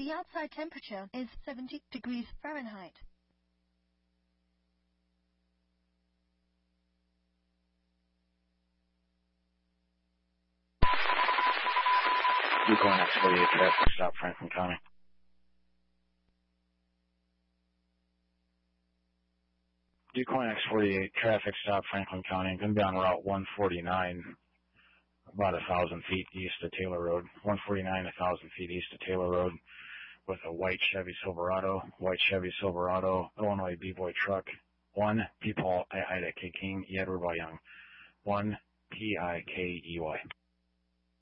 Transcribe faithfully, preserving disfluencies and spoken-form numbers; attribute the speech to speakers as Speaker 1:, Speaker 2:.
Speaker 1: The outside temperature is seventy degrees Fahrenheit.
Speaker 2: Decoy X forty-eight, traffic stop, Franklin County. Decoy X forty-eight, traffic stop, Franklin County. Going to be on Route one forty-nine, about a thousand feet east of Taylor Road. one forty-nine, a thousand feet east of Taylor Road, with a white Chevy Silverado, white Chevy Silverado, Illinois B-Boy truck. One P. Paul, I Ida K. King, E. Edward Y. Young. One P I K E Y.